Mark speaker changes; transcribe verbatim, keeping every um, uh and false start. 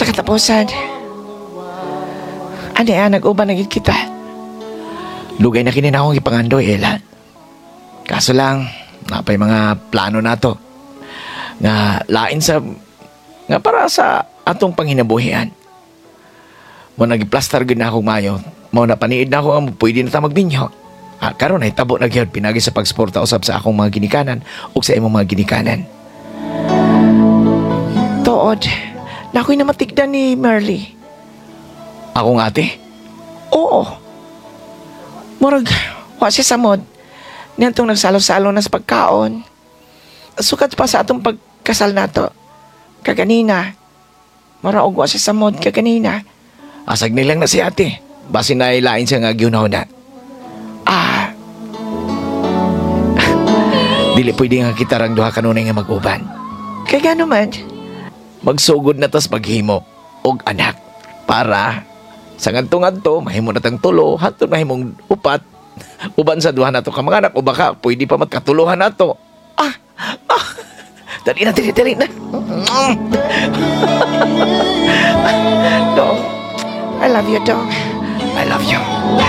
Speaker 1: Sa katapusan, ano yan, nag-uban na gid kita. Lugay na kinin akong ipangandoy, Ella. Kaso lang, napay mga plano na to. Nga lain sa, nga para sa atong panghinabuhian. Mo nagiplastar gid na akong mayo, mo na paniid na ako nga pwede na ta magbinyo. Ah, karon ay tabo na gyud pinagi sa pagsporta usab sa akong mga ginikanan ug sa imong mga ginikanan. Tuod, na ako'y namatigdan ni Merly. Akong ate? Oo. Murag, wa siya samod. Niyantong nagsalo-salo na sa pagkaon. Sukat pa sa atong pagkasal nato. Kaganina. Maraog wa siya samod kaganina. Asag nilang na si ate. Basi na ilain siya nga giunaw na. Ah. Dili pwede nga kita rang duha kanunay nga mag-uban. Kaya gano man, magsugod na tas maghimo og anak. Para sa ngadto-ngadto, mahimo na tang tulo, hato mahimong upat. Uban sa duha nato ka mga anak, o baka pwede pa magkatuluhan nato. Ah, ah, dali na, dali, dali na. Dong, I love you, Dong. I love you.